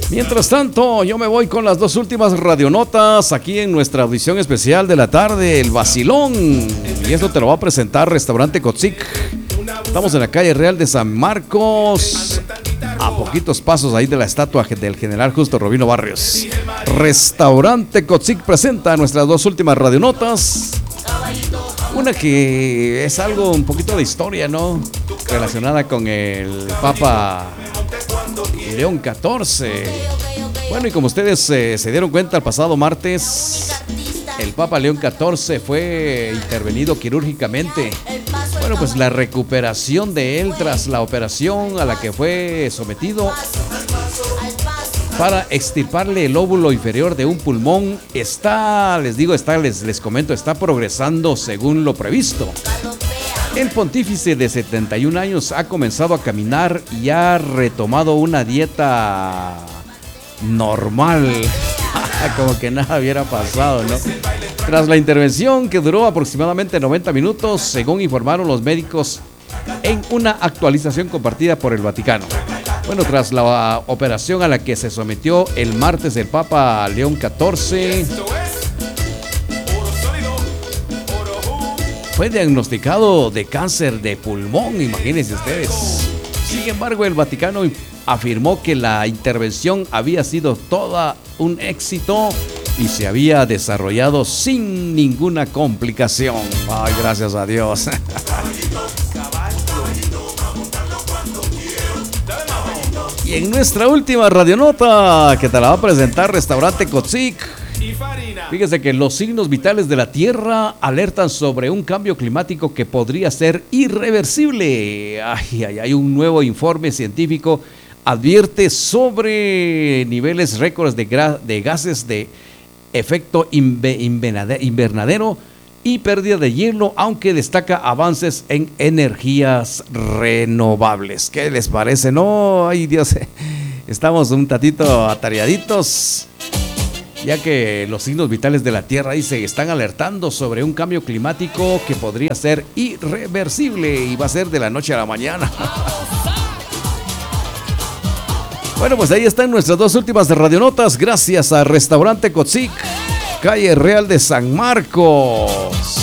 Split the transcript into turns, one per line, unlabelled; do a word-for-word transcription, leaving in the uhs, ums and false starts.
Mientras tanto, yo me voy con las dos últimas radionotas aquí en nuestra audición especial de la tarde, el vacilón. Y esto te lo va a presentar Restaurante Cotzic. Estamos en la calle Real de San Marcos, a poquitos pasos ahí de la estatua del general Justo Robino Barrios. Restaurante Cotzic presenta nuestras dos últimas radionotas. Una que es algo un poquito de historia, ¿no? Relacionada con el Papa León catorce. Bueno, y como ustedes eh, se dieron cuenta, el pasado martes el Papa León catorce fue intervenido quirúrgicamente. Bueno, pues la recuperación de él tras la operación a la que fue sometido para extirparle el lóbulo inferior de un pulmón está, les digo, está, les, les comento, está progresando según lo previsto. El pontífice de setenta y un años ha comenzado a caminar y ha retomado una dieta normal, como que nada hubiera pasado, ¿no? Tras la intervención que duró aproximadamente noventa minutos, según informaron los médicos en una actualización compartida por el Vaticano. Bueno, tras la operación a la que se sometió el martes el Papa León catorce, fue diagnosticado de cáncer de pulmón, imagínense ustedes. Sin embargo, el Vaticano afirmó que la intervención había sido todo un éxito y se había desarrollado sin ninguna complicación. Ay, gracias a Dios. Y en nuestra última radionota, que te la va a presentar Restaurante Cotzic, fíjese que los signos vitales de la Tierra alertan sobre un cambio climático que podría ser irreversible. Ay, ay, hay un nuevo informe científico advierte sobre niveles récords de, gra- de gases de efecto inve- invernadero y pérdida de hielo, aunque destaca avances en energías renovables. ¿Qué les parece? No, ay Dios, estamos un tatito atareaditos, ya que los signos vitales de la Tierra, dice, están alertando sobre un cambio climático que podría ser irreversible y va a ser de la noche a la mañana. Bueno, pues ahí están nuestras dos últimas radionotas, gracias a Restaurante Cotzic, calle Real de San Marcos.